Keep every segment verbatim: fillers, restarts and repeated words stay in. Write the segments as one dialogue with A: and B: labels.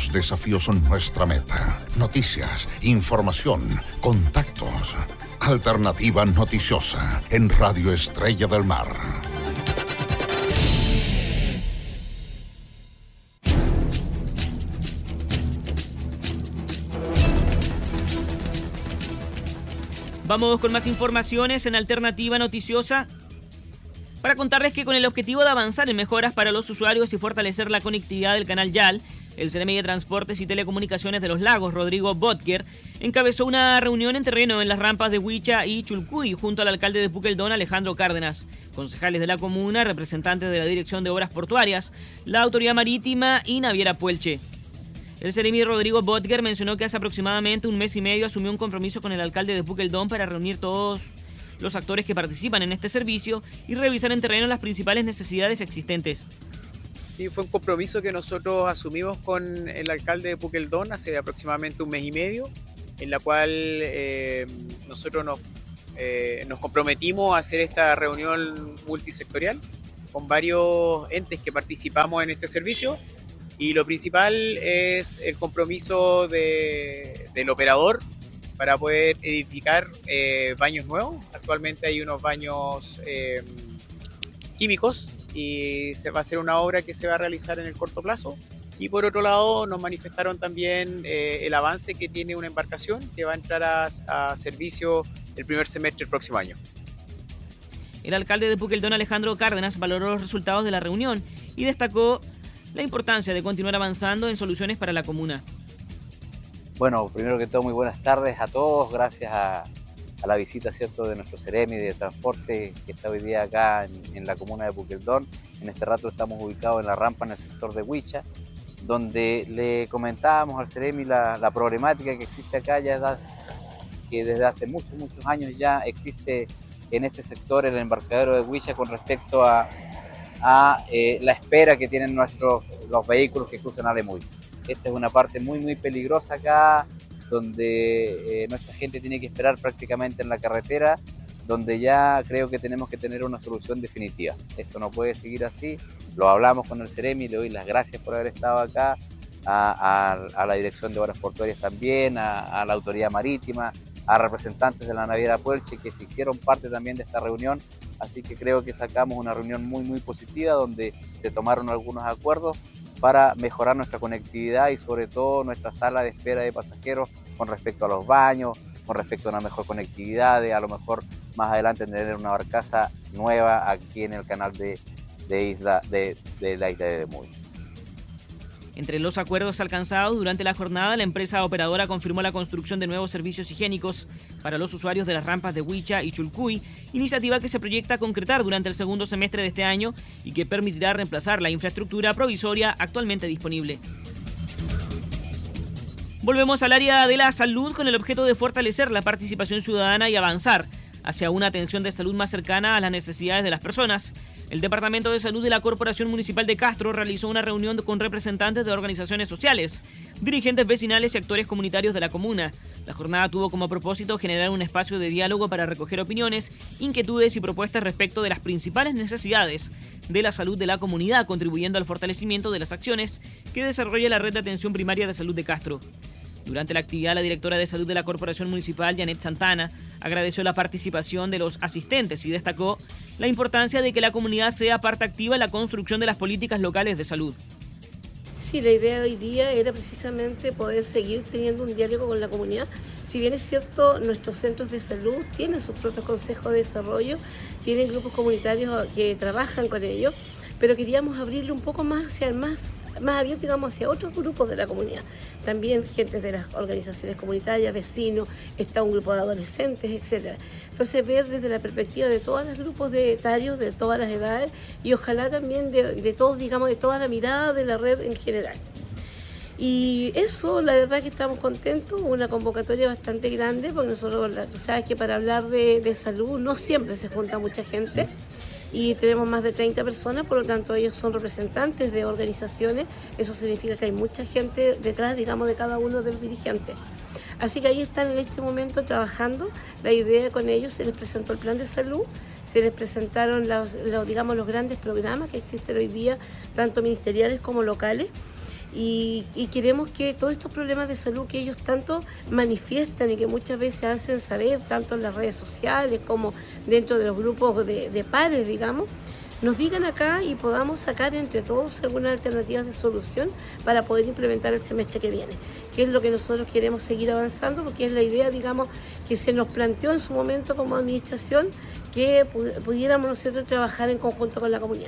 A: Los desafíos son nuestra meta. Noticias, información, contactos. Alternativa Noticiosa en Radio Estrella del Mar.
B: Vamos con más informaciones en Alternativa Noticiosa para contarles que con el objetivo de avanzar en mejoras para los usuarios y fortalecer la conectividad del canal Yal, el Ceremi de Transportes y Telecomunicaciones de los Lagos, Rodrigo Botger, encabezó una reunión en terreno en las rampas de Huicha y Chulcuy junto al alcalde de Puqueldón, Alejandro Cárdenas, concejales de la comuna, representantes de la Dirección de Obras Portuarias, la Autoridad Marítima y Naviera Puelche. El Ceremi Rodrigo Botger mencionó que hace aproximadamente un mes y medio asumió un compromiso con el alcalde de Puqueldón para reunir todos los actores que participan en este servicio y revisar en terreno las principales necesidades existentes.
C: Sí, fue un compromiso que nosotros asumimos con el alcalde de Puqueldón hace aproximadamente un mes y medio, en la cual eh, nosotros nos, eh, nos comprometimos a hacer esta reunión multisectorial con varios entes que participamos en este servicio. Y lo principal es el compromiso de, del operador para poder edificar eh, baños nuevos. Actualmente hay unos baños eh, químicos y se va a hacer una obra que se va a realizar en el corto plazo. Y por otro lado nos manifestaron también eh, el avance que tiene una embarcación que va a entrar a, a servicio el primer semestre del próximo año.
B: El alcalde de Puqueldón, Alejandro Cárdenas, valoró los resultados de la reunión y destacó la importancia de continuar avanzando en soluciones para la comuna.
D: Bueno, primero que todo, muy buenas tardes a todos. Gracias a, a la visita, ¿cierto?, de nuestro Ceremi de Transporte que está hoy día acá en, en la comuna de Puqueldón. En este rato estamos ubicados en la rampa en el sector de Huicha, donde le comentábamos al Ceremi la, la problemática que existe acá, ya da, que desde hace muchos, muchos años ya existe en este sector el embarcadero de Huicha con respecto a a eh, la espera que tienen nuestros, los vehículos que cruzan a Lemuy. Esta es una parte muy muy peligrosa acá, donde eh, nuestra gente tiene que esperar prácticamente en la carretera, donde ya creo que tenemos que tener una solución definitiva. Esto no puede seguir así, lo hablamos con el Ceremi, le doy las gracias por haber estado acá, a, a, a la Dirección de Obras Portuarias también, a, a la Autoridad Marítima, a representantes de la Naviera Puelche que se hicieron parte también de esta reunión, así que creo que sacamos una reunión muy muy positiva donde se tomaron algunos acuerdos para mejorar nuestra conectividad y sobre todo nuestra sala de espera de pasajeros con respecto a los baños, con respecto a una mejor conectividad, de a lo mejor más adelante tener una barcaza nueva aquí en el canal de, de, isla, de, de la isla de Lemuy.
B: Entre los acuerdos alcanzados durante la jornada, la empresa operadora confirmó la construcción de nuevos servicios higiénicos para los usuarios de las rampas de Huicha y Chulcuy, iniciativa que se proyecta concretar durante el segundo semestre de este año y que permitirá reemplazar la infraestructura provisoria actualmente disponible. Volvemos al área de la salud con el objeto de fortalecer la participación ciudadana y avanzar hacia una atención de salud más cercana a las necesidades de las personas. El Departamento de Salud de la Corporación Municipal de Castro realizó una reunión con representantes de organizaciones sociales, dirigentes vecinales y actores comunitarios de la comuna. La jornada tuvo como propósito generar un espacio de diálogo para recoger opiniones, inquietudes y propuestas respecto de las principales necesidades de la salud de la comunidad, contribuyendo al fortalecimiento de las acciones que desarrolla la Red de Atención Primaria de Salud de Castro. Durante la actividad, la directora de Salud de la Corporación Municipal, Janet Santana, agradeció la participación de los asistentes y destacó la importancia de que la comunidad sea parte activa en la construcción de las políticas locales de salud.
E: Sí, la idea hoy día era precisamente poder seguir teniendo un diálogo con la comunidad. Si bien es cierto, nuestros centros de salud tienen sus propios consejos de desarrollo, tienen grupos comunitarios que trabajan con ellos, pero queríamos abrirle un poco más hacia el más más abierto, digamos, hacia otros grupos de la comunidad. También gente de las organizaciones comunitarias, vecinos, está un grupo de adolescentes, etcétera. Entonces, ver desde la perspectiva de todos los grupos de etarios, de todas las edades, y ojalá también de, de todos, digamos, de toda la mirada de la red en general. Y eso, la verdad que estamos contentos, una convocatoria bastante grande, porque nosotros, tú sabes que para hablar de, de salud no siempre se junta mucha gente, y tenemos más de treinta personas, por lo tanto ellos son representantes de organizaciones, eso significa que hay mucha gente detrás, digamos, de cada uno de los dirigentes. Así que ahí están en este momento trabajando, la idea con ellos, se les presentó el plan de salud, se les presentaron los, los, digamos, los grandes programas que existen hoy día, tanto ministeriales como locales, Y, y queremos que todos estos problemas de salud que ellos tanto manifiestan y que muchas veces hacen saber, tanto en las redes sociales como dentro de los grupos de, de pares, digamos, nos digan acá y podamos sacar entre todos algunas alternativas de solución para poder implementar el semestre que viene, que es lo que nosotros queremos seguir avanzando, porque es la idea, digamos, que se nos planteó en su momento como administración, que pudiéramos nosotros trabajar en conjunto con la comunidad.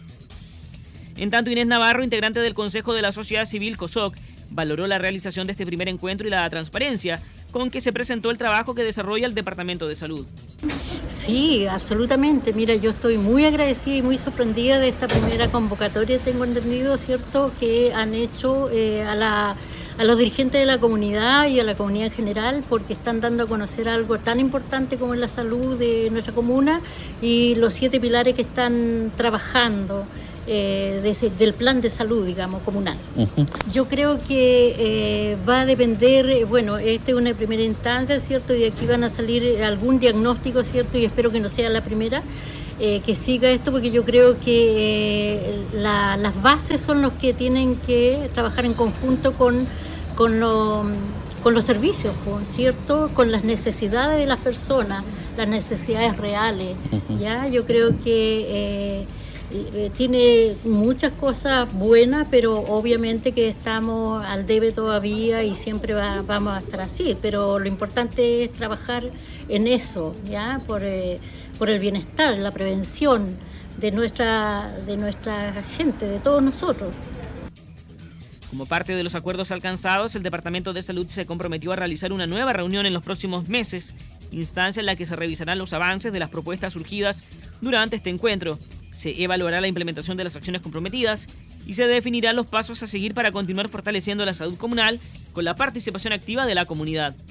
B: En tanto, Inés Navarro, integrante del Consejo de la Sociedad Civil COSOC, valoró la realización de este primer encuentro y la transparencia con que se presentó el trabajo que desarrolla el Departamento de Salud.
F: Sí, absolutamente. Mira, yo estoy muy agradecida y muy sorprendida de esta primera convocatoria, tengo entendido, ¿cierto?, que han hecho eh, a, la, a los dirigentes de la comunidad y a la comunidad en general, porque están dando a conocer algo tan importante como es la salud de nuestra comuna y los siete pilares que están trabajando. Eh, de ese, del plan de salud, digamos, comunal. Uh-huh. Yo creo que eh, va a depender, bueno, esta es una primera instancia, ¿cierto? Y de aquí van a salir algún diagnóstico, ¿cierto? Y espero que no sea la primera, eh, que siga esto, porque yo creo que eh, la, las bases son los que tienen que trabajar en conjunto con, con, lo, con los servicios, ¿cierto? Con las necesidades de las personas, las necesidades reales, uh-huh. ¿Ya? Yo creo que... Eh, tiene muchas cosas buenas, pero obviamente que estamos al debe todavía y siempre va, vamos a estar así, pero lo importante es trabajar en eso, ¿ya? Por, eh, por el bienestar, la prevención de nuestra, de nuestra gente, de todos nosotros.
B: Como parte de los acuerdos alcanzados, el Departamento de Salud se comprometió a realizar una nueva reunión en los próximos meses, instancia en la que se revisarán los avances de las propuestas surgidas durante este encuentro. Se evaluará la implementación de las acciones comprometidas y se definirán los pasos a seguir para continuar fortaleciendo la salud comunal con la participación activa de la comunidad.